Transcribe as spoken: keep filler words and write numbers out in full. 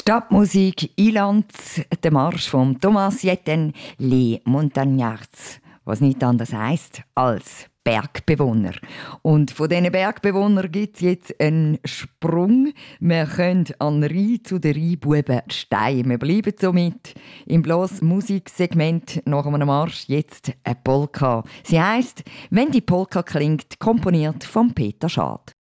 Stadtmusik Ilanz, der Marsch von Thomas Jetten, Les Montagnards, was nicht anders heisst als Bergbewohner. Und von diesen Bergbewohnern gibt es jetzt einen Sprung. Wir können an den Rhein zu den Rheinbuben Stein. Wir bleiben somit im bloß Musiksegment nach einem Marsch jetzt eine Polka. Sie heisst «Wenn die Polka klingt», komponiert von Peter Schad.